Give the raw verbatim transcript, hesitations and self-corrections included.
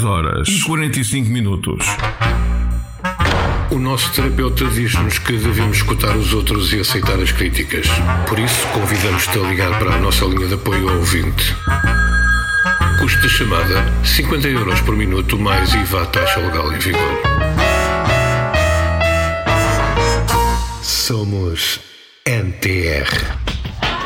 horas e quarenta e cinco minutos. O nosso terapeuta diz-nos que devemos escutar os outros e aceitar as críticas. Por isso, convidamos-te a ligar para a nossa linha de apoio ao ouvinte. Custo de chamada cinquenta euros por minuto, mais I V A, taxa legal em vigor. Somos N T R.